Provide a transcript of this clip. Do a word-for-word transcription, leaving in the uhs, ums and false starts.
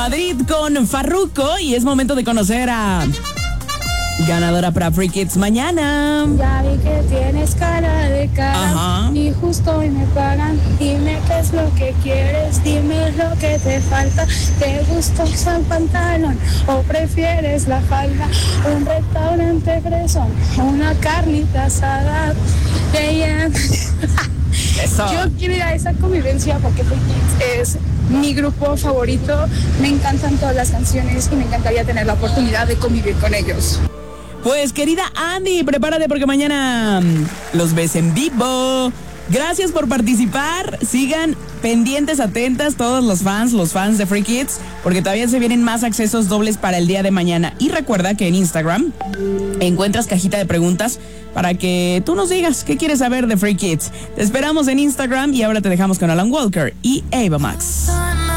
Madrid con Farruko y es momento de conocer a ganadora para Free Kids mañana. Ya vi que tienes cara de cara. Ajá. Y justo hoy me pagan. Dime qué es lo que quieres, dime lo que te falta. ¿Te gusta usar pantalón o prefieres la falda? Un restaurante fresón, una carnita asada. Yeah. Eso. Yo quiero ir a esa convivencia porque Free Kids es mi grupo favorito. Me encantan todas las canciones y me encantaría tener la oportunidad de convivir con ellos. Pues querida Andy, prepárate porque mañana los ves en vivo. Gracias por participar. Sigan pendientes, atentas todos los fans, los fans de Free Kids, porque todavía se vienen más accesos dobles para el día de mañana. Y recuerda que en Instagram encuentras cajita de preguntas para que tú nos digas qué quieres saber de Free Kids. Te esperamos en Instagram y ahora te dejamos con Alan Walker y Ava Max.